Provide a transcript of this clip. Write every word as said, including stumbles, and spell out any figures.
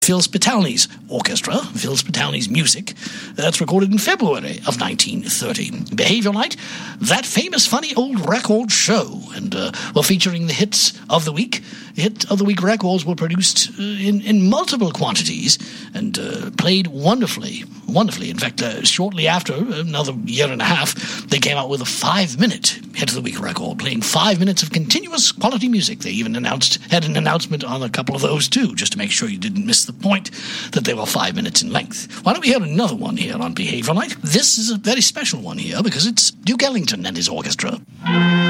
Phil Spitalny's orchestra, Phil Spitalny's music. That's recorded in February of nineteen thirty. Behavior Light, that famous funny old record show, and uh, well, featuring the hits of the week. The hit of the week records were produced uh, in, in multiple quantities and uh, played wonderfully, wonderfully. In fact, uh, shortly after, another year and a half, they came out with a five-minute hit of the week record, playing five minutes of continuous quality music. They even announced had an announcement on a couple of those too, just to make sure you didn't miss the point that they were five minutes in length. Why don't we hear another one here on Behavior Light? This is a very special one here because it's Duke Ellington and his orchestra.